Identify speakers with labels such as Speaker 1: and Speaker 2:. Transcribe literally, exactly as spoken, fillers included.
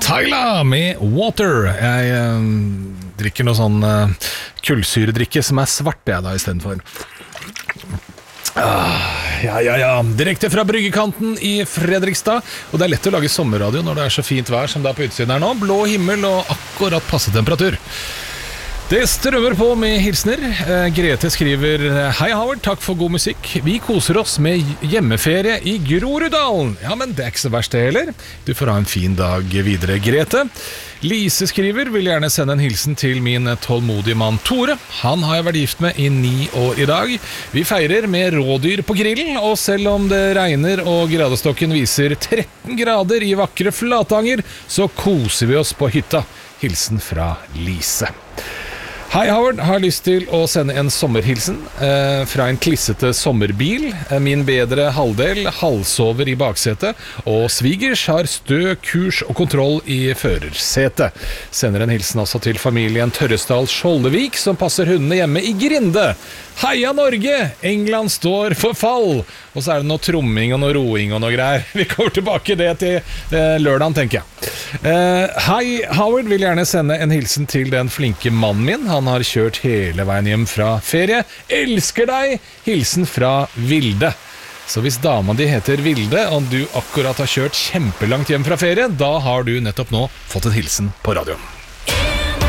Speaker 1: Tyla med Water. Jeg eh, drikker noe sånn eh, kullsyredrikke som er svart jeg da i stedet for. Ah, ja, ja, ja. Direkte fra bryggekanten i Fredrikstad. Og det er lett å lage sommerradio når det er så fint vær som det er på utsiden her nå. Blå himmel og akkurat passe temperatur. Det strømmer på med hilsner. eh, Grete skriver: Hei Howard, takk for god musikk. Vi koser oss med hjemmeferie i Groruddalen. Ja, men det er ikke så verst det heller. Du får ha en fin dag videre, Grete. Lise skriver: Vil gjerne sende en hilsen til min tålmodige mann Tore. Han har jeg vært gift med i ni år i dag. Vi feirer med rådyr på grillen, og selv om det regner og gradestokken viser tretten grader i vakre Flatanger, så koser vi oss på hytta. Hilsen fra Lise. Hei Howard, har lyst til å sende en sommerhilsen eh, fra en klissete sommerbil. Eh, min bedre halvdel halvsover i baksetet, og svigers har stø, kurs og kontroll i førersetet. Sender en hilsen også til familien Tørresdal Skjoldevik, som passer hundene hjemme i Grinde. Heia Norge! England står for fall! Og så er det noe tromming og noe roing og noe greier. Vi kommer tilbake det til eh, lørdagen, tenker jeg. Eh, hei Howard, vil gjerne sende en hilsen til den flinke mannen min. Han har kjørt hele veien hjem fra ferie. Elsker deg! Hilsen fra Vilde. Så hvis dama di heter Vilde, og du akkurat har kjørt kjempelangt hjem fra ferie, da har du nettopp nå fått en hilsen på radioen.